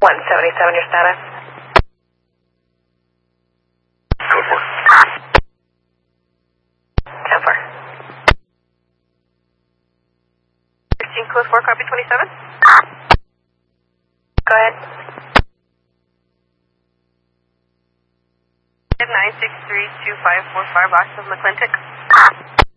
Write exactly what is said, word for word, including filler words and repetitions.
one seventy-seven, your status. Code four. ten four. fifteen, code four, copy twenty-seven. Go ahead. nine six three two five four five, Octave McClintock.